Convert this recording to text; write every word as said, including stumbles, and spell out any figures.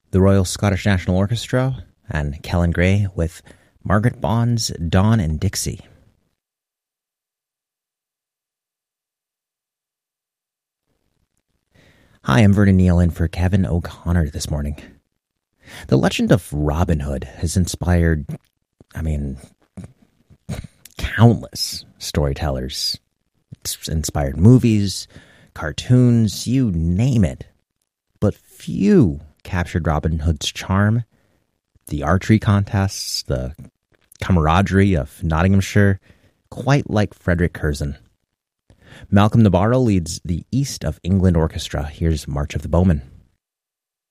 the Royal Scottish National Orchestra, and Kellen Gray with Margaret Bond's Dawn and Dixie. Hi, I'm Vernon Neal in for Kevin O'Connor this morning. The legend of Robin Hood has inspired, I mean, countless storytellers. It's inspired movies, cartoons, you name it. But few captured Robin Hood's charm, the archery contests, the camaraderie of Nottinghamshire, quite like Frederick Curzon. Malcolm Nabarro leads the East of England Orchestra. Here's March of the Bowmen.